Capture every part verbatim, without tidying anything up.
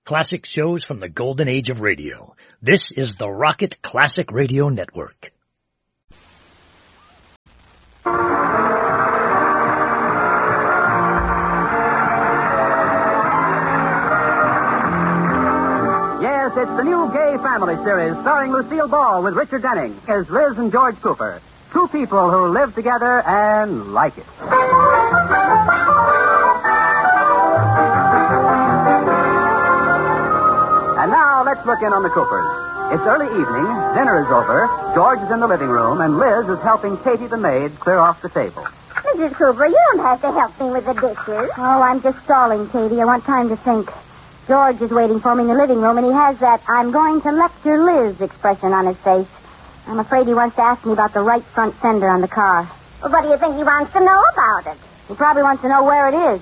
Classic shows from the golden age of radio. This is the Rocket Classic Radio Network. Yes, it's the new Gay Family series starring Lucille Ball with Richard Denning as Liz and George Cooper. Two people who live together and like it. And now let's look in on the Coopers. It's early evening, dinner is over, George is in the living room, and Liz is helping Katie the maid clear off the table. Missus Cooper, you don't have to help me with the dishes. Oh, I'm just stalling, Katie. I want time to think. George is waiting for me in the living room, and he has that I'm going to lecture Liz expression on his face. I'm afraid he wants to ask me about the right front fender on the car. Well, what do you think he wants to know about it? He probably wants to know where it is.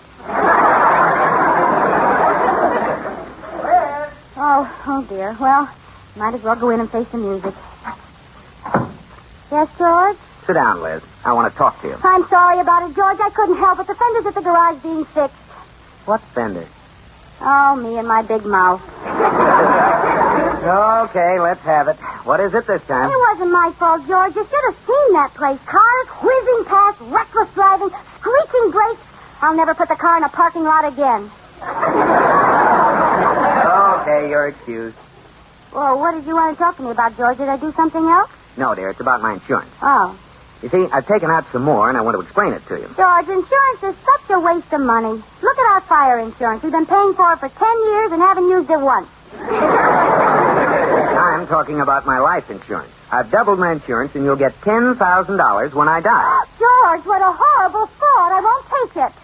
Oh, oh, dear. Well, might as well go in and face the music. Yes, George? Sit down, Liz. I want to talk to you. I'm sorry about it, George. I couldn't help it. The fender's at the garage being fixed. What fender? Oh, me and my big mouth. Okay, let's have it. What is it this time? It wasn't my fault, George. You should have seen that place. Cars whizzing past, reckless driving, screeching brakes. I'll never put the car in a parking lot again. Okay, you're excused. Well, what did you want to talk to me about, George? Did I do something else? No, dear, it's about my insurance. Oh. You see, I've taken out some more, and I want to explain it to you. George, insurance is such a waste of money. Look at our fire insurance. We've been paying for it for ten years and haven't used it once. I'm talking about my life insurance. I've doubled my insurance, and you'll get ten thousand dollars when I die. George, what a horrible thought. I won't take it.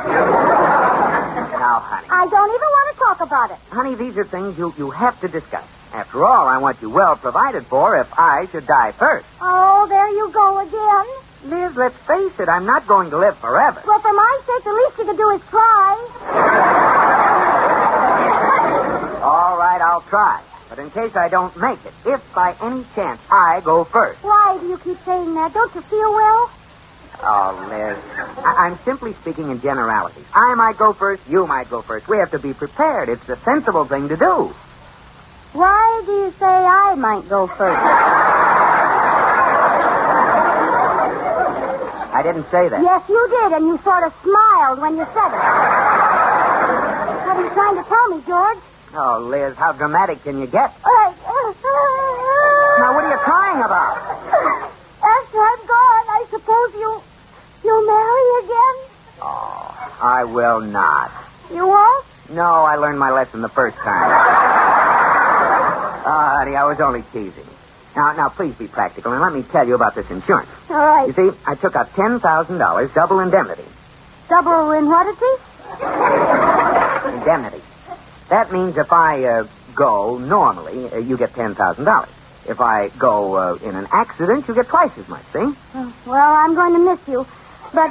Now, honey. I don't even want to talk about it. Honey, these are things you, you have to discuss. After all, I want you well provided for if I should die first. Oh, there you go again. Liz, let's face it, I'm not going to live forever. Well, for my sake, the least you can do is try. All right, I'll try. But in case I don't make it, if by any chance I go first. Why do you keep saying that? Don't you feel well? Oh, Liz, I- I'm simply speaking in generalities. I might go first, you might go first. We have to be prepared. It's the sensible thing to do. Why do you say I might go first? I didn't say that. Yes, you did, and you sort of smiled when you said it. What are you trying to tell me, George? Oh, Liz, how dramatic can you get? Uh, Now, what are you crying about? After I'm gone, I suppose you... you'll marry again? Oh, I will not. You won't? No, I learned my lesson the first time. Oh, honey, I was only teasing. Now, now, please be practical, and let me tell you about this insurance. All right. You see, I took out ten thousand dollars, double indemnity. Double in what is it? Indemnity. That means if I uh, go normally, uh, you get ten thousand dollars. If I go uh, in an accident, you get twice as much, see? Oh, well, I'm going to miss you. But...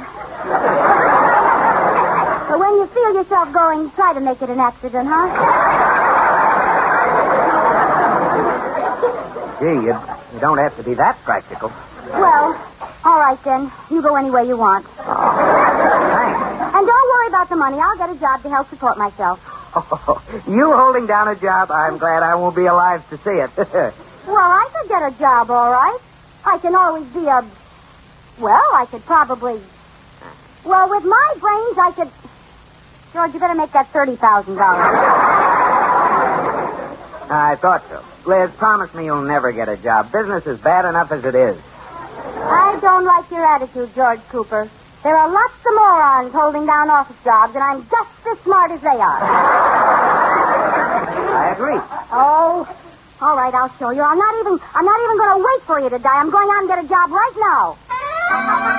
but when you feel yourself going, try to make it an accident, huh? Gee, you, you don't have to be that practical. Well, all right then. You go any way you want. Oh, thanks. And don't worry about the money. I'll get a job to help support myself. Oh, you holding down a job, I'm glad I won't be alive to see it. Well, I could get a job, all right. I can always be a... Well, I could probably... Well, with my brains, I could... George, you better make that thirty thousand dollars. I thought so. Liz, promise me you'll never get a job. Business is bad enough as it is. I don't like your attitude, George Cooper. There are lots of morons holding down office jobs, and I'm just as smart as they are. I agree. Oh, all right, I'll show you. I'm not even, I'm not even going to wait for you to die. I'm going out and get a job right now.